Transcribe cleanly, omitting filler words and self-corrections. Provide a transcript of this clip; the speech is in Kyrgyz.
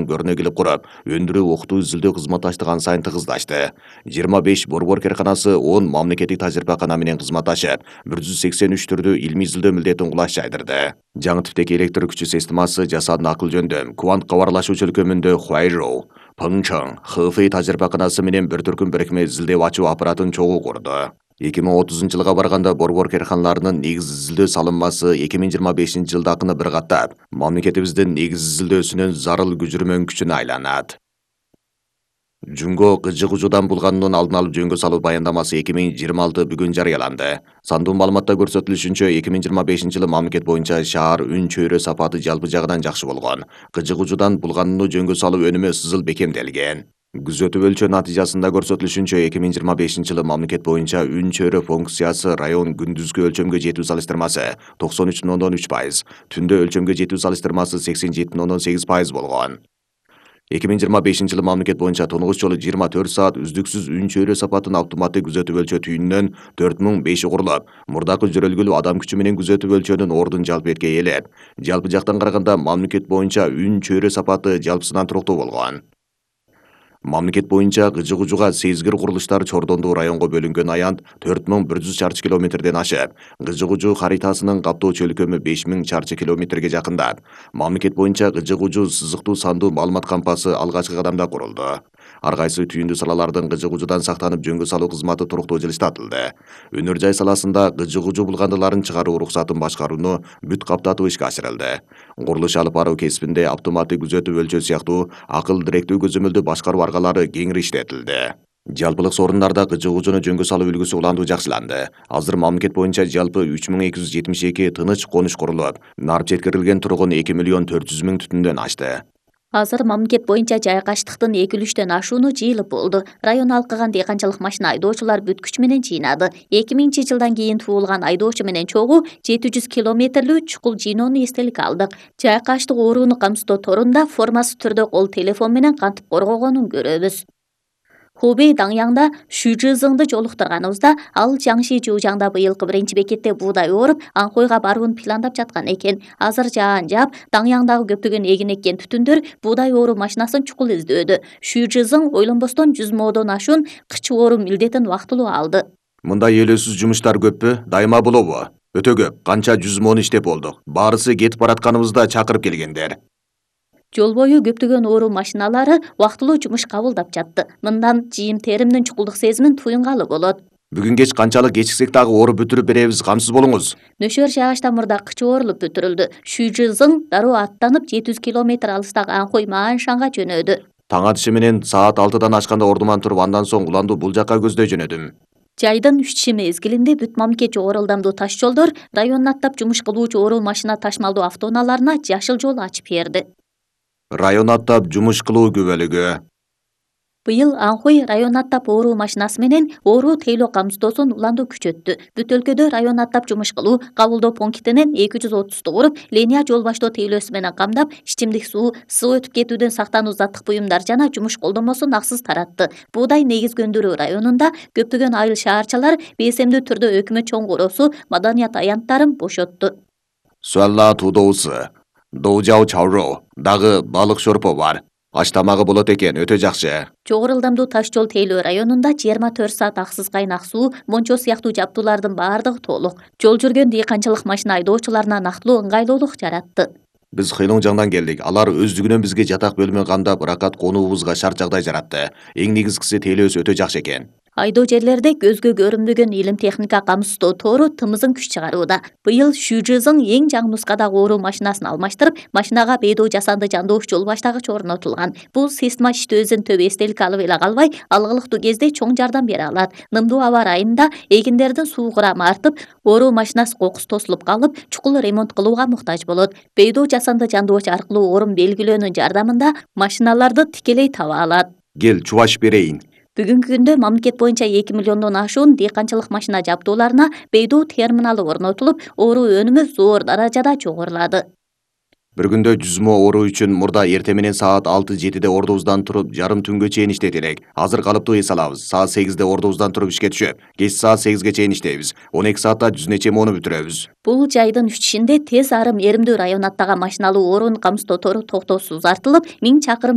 көрүнө келип куруп, өндүрүү окутуу изилдөө кызматы аштыган сайын тыгыздашты. 25 борбор карканасы 10 мамлекеттик тажрыйбакана менен кызмат ашып, 183 түрдүү илмий изилдөө милдетин кулаш жайдырды. Жаңы типтеги электр күчү системасы жасаадын акыл жөндөм, квант кабарлашуу чөлкөмүндө Хуайжоу, Пыңчың, Хэфэй тажрыйбаканасы менен бір түркүм бирикме изилдөө ачуу аппаратын чогуу курду. 2030 жылга барганда борбор карканаларынын негиз изилдөө салынмасы 2025 жылда акыны бир каттап, мамлекетибиздин негиз изилдөөсүнүн зарыл күжүрмөңкүчүнө айланат. Жунго кыжыгужудан булганынын алдын алып жөнгө салуу баяндамасы 2026 бүгүн жарыяланды. Сандуу маалыматта көрсөтүлүшүнчө 2025 жылы мамлекет боюнча шаар үн чөйрө сапаты жалпы жагынан жакшы болгон. Кыжыгужудан булганууну жөнгө салуу өнүмү сызыл бекемделген. Күзөтүү өлчөө натыйжасында көрсөтүлүшүнчө 2025 жылы мамлекет боюнча үн чөйрө функциясы район күндүзгү өлчөмгө жетүү салыштырмасы 93,3%, түндө өлчөмгө жетүү салыштырмасы 87,8% болгон. 2025 жылы мамлекет боюнча тунугуш жолу 24 саат үздүксүз үн чөйрө сапатын автоматтык күзөтүү өлчөө түйүнүнөн 4005 курулуп, мурдакы жөрөлгөлүү адам күчү менен күзөтүү өлчөөнүн ордун жалпы этке ээлеп, жалпы жактан караганда мамлекет боюнча үн чөйрө сапаты жалпысынан туруктуу болгон. Мамлекет боюнча кыжыгужуга сезгир курулуштар Чордондуу районго бөлүнгөн аянт 4100 чарчы километрден ашып, кыжыгужу харитасынын каптоо чөлкөмү 5000 чарчы километрге жакындап, мамлекет боюнча кыжыгужу сызыктуу сандуу маалымат кампасы алгачкы кадамда курулду. Ар кайсы түйүндүү салалардын кыжыгужудан сактанып жөнгө салуу кызматы туруктуу жылыштатылды. Өнөр жай саласында кыжыгужу булгандыларын чыгаруу уруксатын башкарууну бүт каптатуу ишке ашырылды. Курулуш алып баруу кесибинде автоматтык күзөтүү өлчөө сыяктуу акыл директүү көзөмөлдүү башкаруу аргалары кеңири иштетилди. Жалпылык сорундарда кыжыгужуну жөнгө салуу үлгүсү улантуу жакшыланды. Азыр мамлекет боюнча жалпы 3272 тыныч конуш курулуп, нарып жеткирилген тургун 2 миллион 400 миң түтүндөн ашты. Азыр мамлекет боюнча жайгаштыктын 2/3 ашууну жыйылып болду. Район алкыган дыйканчылык машина айдоочулар бүт күч менен жыйнады. 2000 жылдан кийин туулган айдоочу менен чогуу 700 километрлүү чукул жыйноону эстеликке алдык. Жайкаштык ооруну камсыздоо торунда формасыз түрдө кол телефон менен кантип коргогонун көрөбүз. Хубей Даңяңда Шүжызыңды жолуктурганыбызда, ал Жаңши Жуужаңда быйылкы 1-бекетте буудай ооруп, Анхойго барууну пландап жаткан экен. Азыр жаан жаап, Даңяңдагы көптөгөн эгин эккен түтүндөр буудай ооруу машинасын чукул издөөдө. Шүжызың ойлонбостон 100 модон ашуун кыч ооруу милдетин убактылуу алды. Мындай элөөсүз жумуштар көппү? Дайыма болобу? Өтө көп. Канча 100 мон иштеп болдук. Баарысы кетип баратканыбызда чакырып келгендер. Жол бою көптөгөн ооруу машиналары убактылуу жумуш кабылдап жатты. Мындан жыйын теримдин чукулдук сезимин туюнгалы болот. Бүгүн кеч канчалык кечиксек дагы ооруп бүтүрүп беребиз, камсыз болуңуз. Нөшөр жаашта мурда кыч оорулуп бүтүрүлдү. Шүжызың дароо аттанып 700 километр алыстагы Анхой Мааншанга жөнөдү. Таң атышы менен саат 6-дан ашканда ордуман туруп, андан соң уланду бул жакка көздөй жөнөдүм. Жайдын 3 мезгилинде бүт мамлекет жогору ылдамдуу таш жолдор районун аттап жумуш кылуучу ооруу машина ташмалдуу автоунааларына жашыл жол ачып берди. Район аттап жумуш кылуу күбөлүгү. Быйыл Анхой район аттап ооруу машинасы менен ооруу тейлөө камсыздоосун уланду күчөттү. Бүт өлкөдө район аттап жумуш кылуу кабылдоо пунктинен 230 куруп, линия жол баштоо тейлөөсү менен камдап, ичимдик суу, ысык өтүп кетүүдөн сактануу заттык буюмдар жана жумуш колдонмосун аксыз таратты. Буудай негизгөндүрүү районунда көптөгөн айыл шаарчалар бейсемдүү түрдө өкмөт чоң короосу, маданият аянттарын бошотту. Суалла туудоусу. Доужау чауроо. Дагы балык шорпо бар. Аш тамагы болот экен, өтө жакшы. Жогору ылдамдуу таш жол тейлөө районунда 24 саат аксыз кайнак суу, мончо сыяктуу жабдуулардын баардыгы толук. Жол жүргөн дыйканчылык машина айдоочуларына нактылуу ыңгайлуулук жаратты. Биз Хыйлыңжаңдан келдик. Алар өздүгүнөн бизге жатак бөлмө кандап, ыракат конуубузга шарт жагдай жаратты. Эң негизгиси тейлөөсү өтө жакшы экен. Айдоо жерлерде көзгө көрүнбөгөн илим техника камсыздоо тору тымызын күч чыгарууда. Быйыл Шүжызың эң жаңы нускадагы ооруу машинасын алмаштырып, машинага бейдоо жасанды жандоош жол баштагыч орнотулган. Бул система иштөөсүн төбө эстелик алып эле калбай, алгылыктуу кезде чоң жардам бере алат. Нымдуу аба ырайында эгиндердин суу курамы артып, ооруу машинасы кокус тосулуп калып, чукул ремонт кылууга муктаж болот. Бейдоо жасанды жандооч аркылуу орун белгилөөнүн жардамында машиналарды тикелей таба алат. Кел, чубаш берейин. Бүгүнкү күндө мамлекет боюнча 2 миллиондон ашуун дыйканчылык машина жабдууларына бейдоо терминалы орнотулуп, ооруу өнүмү зор даражада жогорулады. Bir күндө 100 мо ооруу үчүн мурда эрте менен саат 6-7де ордубуздан туруп, жарым түнгө чейин иштетелек. Азыр калыптуу эс алабыз. Саат 8де ордубуздан туруп ишке түшөп, кеч саат 8ге чейин иштейбиз. 12 саатта 100 нече мону бүтүрөбүз. Бул жайдын 3-ишинде тез арым эримдүү район аттаган машиналуу оорууну камсыздоо тору токтоосуз артылып, 1000 чакырым